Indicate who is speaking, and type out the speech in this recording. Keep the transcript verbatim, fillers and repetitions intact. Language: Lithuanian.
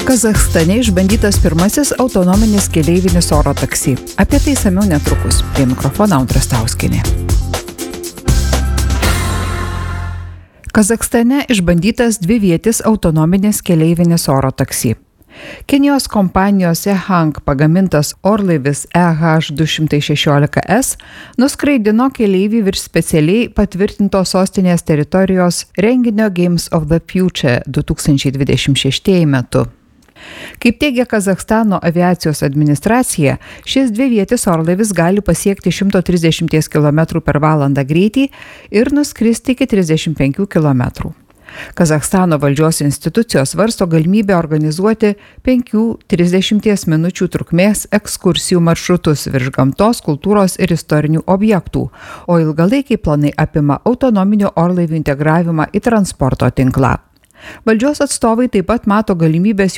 Speaker 1: Kazachstane išbandytas pirmasis autonominis keleivinis oro taksi. Apie tai išsamiau netrukus. Prie mikrofono Audra Stauskienė. Kazachstane išbandytas dvivietis autonominis keleivinis oro taksi. Kinijos kompanijos E-Hang pagamintas orlaivis E H du šimtai šešiolika S nuskraidino keleivį virš specialiai patvirtintos sostinės teritorijos renginio Games of the Future du tūkstančiai dvidešimt šeši metu. Kaip teigia Kazachstano aviacijos administracija, šis dvivietis orlaivis gali pasiekti šimto trisdešimt kilometrų per valandą greitį ir nuskristi iki trisdešimt penkių kilometrų. Kazachstano valdžios institucijos svarsto galimybę organizuoti penkių trisdešimties minučių trukmės ekskursijų maršrutus virš gamtos, kultūros ir istorinių objektų, o ilgalaikiai planai apima autonominių orlaivių integravimą į transporto tinklą. Valdžios atstovai taip pat mato galimybės